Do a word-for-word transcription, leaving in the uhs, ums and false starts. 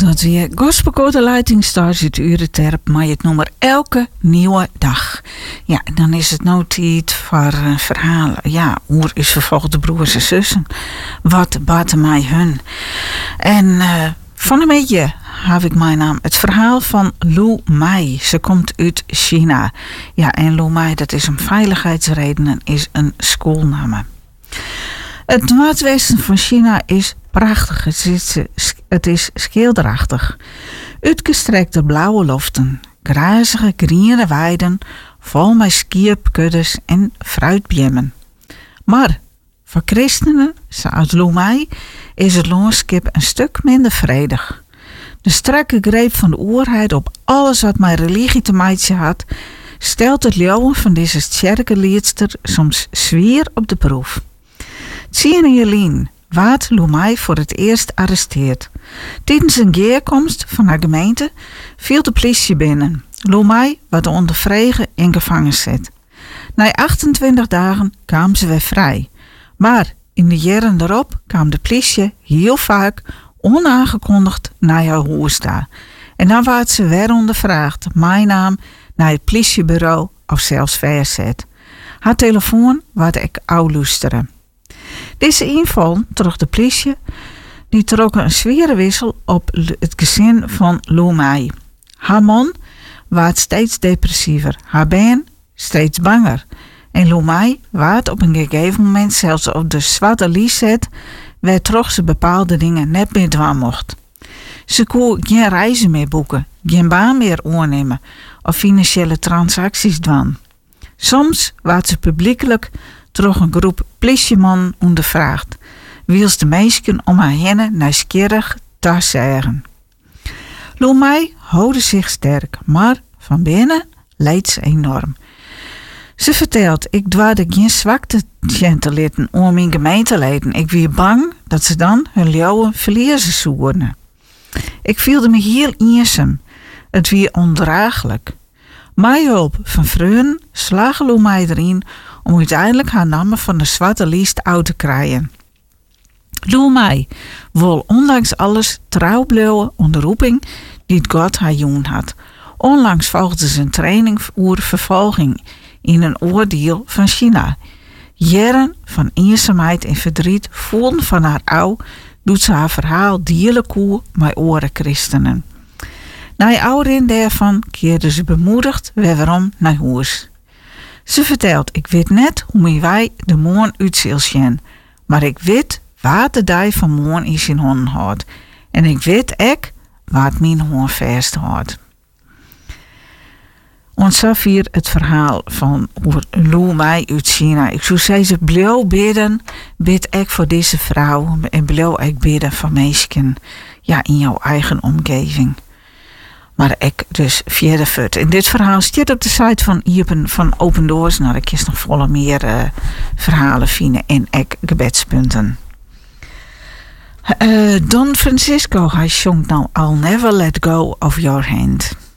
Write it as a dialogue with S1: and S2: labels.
S1: Dat weer Gospelkoor de Leidingsstars uit Ureterp, maar het nummer elke nieuwe dag. Ja, dan is het nou tijd voor uh, verhalen. Ja, hoe is vervolgd de broers en zussen? Wat baten mij hun? En uh, van een beetje heb ik mijn naam. Het verhaal van Lu Mai. Ze komt uit China. Ja, en Lu Mai, dat is om veiligheidsredenen, is een schoolnaam. Het noordwesten van China is prachtig. Het is, het is schilderachtig. Uitgestrekte blauwe loften, grazige groene weiden, vol met skierpkuddes en fruitbjemmen. Maar voor christenen, zoals Lu Mai, is het landschap een stuk minder vredig. De strakke greep van de oerheid op alles wat met religie te maken had, stelt het leeuwen van deze sterke leerster soms zwier op de proef. Tien Jelien werd Lu Mai voor het eerst arresteerd. Tijdens een geerkomst van haar gemeente viel de politie binnen. Lu Mai werd onder vregen in gevangen gezet. Na achtentwintig dagen kwam ze weer vrij. Maar in de jaren erop kwam de politie heel vaak onaangekondigd naar haar huis daar. En dan werd ze weer ondervraagd, mijn naam, naar het politiebureau of zelfs verzet. Haar telefoon werd ik afluisteren. Deze inval trok de politie, die trok een zware wissel op het gezin van Lu Mai. Haar man werd steeds depressiever, haar been steeds banger. En Lu Mai werd op een gegeven moment zelfs op de zwarte lijst gezet, waar toch ze bepaalde dingen net meer doen mocht. Ze kon geen reizen meer boeken, geen baan meer aannemen of financiële transacties doen. Soms werd ze publiekelijk door een groep politiemannen ondervraagd, wils de meisken om haar heen nieuwsgierig te zeggen. Lu Mai houdde zich sterk, maar van binnen leed ze enorm. Ze vertelt, ik dwaarde geen zwakte te litten om mijn gemeenteleden. Ik was bang dat ze dan hun leeuwen verliezen zouden. Ik voelde me heel eenzaam. Het was ondraaglijk. Met hulp van vrienden slagen Lu Mai erin om uiteindelijk haar naam van de zwarte lijst uit te krijgen. Lu Mai wil ondanks alles trouw blijven onder roeping die God haar jongen had. Onlangs volgde ze een training voor vervolging in een oordeel van China. Jaren van eenzaamheid en verdriet voelden van haar ouw, doet ze haar verhaal dierlijk koe met oren christenen. Na je ouderin daarvan keerde ze bemoedigd weerom naar huis. Ze vertelt, ik weet net hoe wij de morgen uit zullen zien, maar ik weet waar de dag van morgen in zijn handen houdt. En ik weet ook wat mijn hoorn vasthoudt. Ons zo vier het verhaal van Lu Mai uit China. Ik zou zeggen, blijf bidden, bid ik voor deze vrouw en blijf ik bidden voor mensen, ja, in jouw eigen omgeving. Maar ik dus verder voort. En dit verhaal staat op de site van Iepen van Open Doors. Nou, ik is nog volle meer uh, verhalen vinden en ik gebedspunten. Uh, Don Francisco, hij zongt nou I'll never let go of your hand.